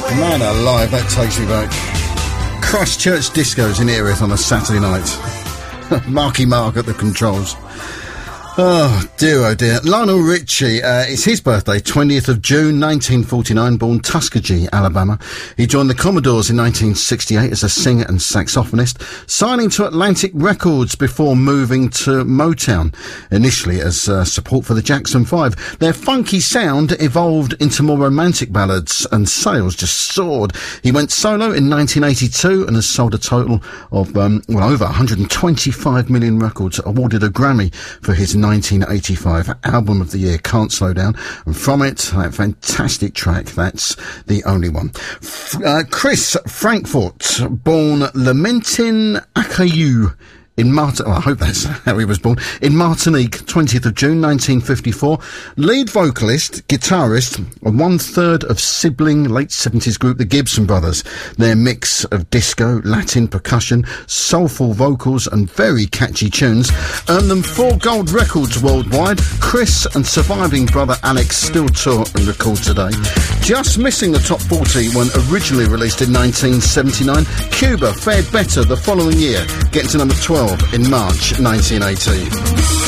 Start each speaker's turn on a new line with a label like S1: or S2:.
S1: Man alive, that takes me back. Christchurch Discos in Erith on a Saturday night. Marky Mark at the controls. Oh dear. Lionel Richie, it's his birthday, 20th of June 1949, born Tuskegee, Alabama. He joined the Commodores in 1968 as a singer and saxophonist, signing to Atlantic Records before moving to Motown, initially as support for the Jackson 5. Their funky sound evolved into more romantic ballads and sales just soared. He went solo in 1982 and has sold a total of, over 125 million records, awarded a Grammy for his 1985 Album of the Year, Can't Slow Down, and from it, that fantastic track, That's the Only One. Chris Frankfurt, born Lamentin Akayu in I hope that's how he was born, in Martinique, 20th of June 1954, lead vocalist, guitarist, and one-third of sibling late 70s group the Gibson Brothers. Their mix of disco, Latin percussion, soulful vocals and very catchy tunes earned them 4 gold records worldwide. Chris and surviving brother Alex still tour and record today. Just missing the top 40 when originally released in 1979, Cuba fared better the following year, getting to number 12 in March 1980.